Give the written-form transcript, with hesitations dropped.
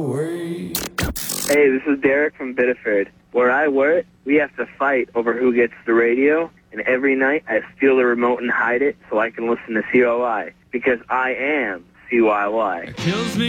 Hey, this is Derek from Biddeford. Where I work, we have to fight over who gets the radio, and every night I steal the remote and hide it so I can listen to COI, because I am CYY. Kills me